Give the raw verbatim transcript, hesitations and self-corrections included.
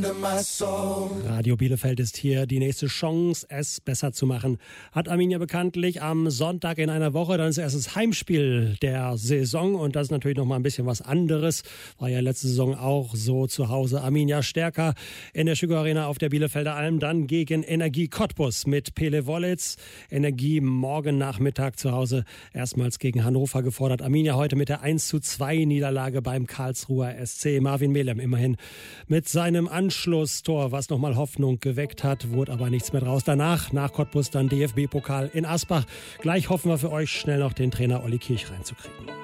under my soul. Radio Bielefeld ist hier die nächste Chance, es besser zu machen. Hat Arminia bekanntlich am Sonntag in einer Woche, dann ist erst das Heimspiel der Saison und das ist natürlich noch mal ein bisschen was anderes. War ja letzte Saison auch so zu Hause. Arminia stärker in der Schügo Arena auf der Bielefelder Alm, dann gegen Energie Cottbus mit Pele Wollitz. Energie morgen Nachmittag zu Hause erstmals gegen Hannover gefordert. Arminia heute mit der eins zu zwei Niederlage beim Karlsruher S C. Marvin Melem immerhin mit seinem Anschlusstor, was nochmal Hoffnung geweckt hat, wurde aber nichts mehr draus. Danach, nach Cottbus, dann D F B-Pokal in Asbach. Gleich hoffen wir für euch schnell noch den Trainer Olli Kirch reinzukriegen.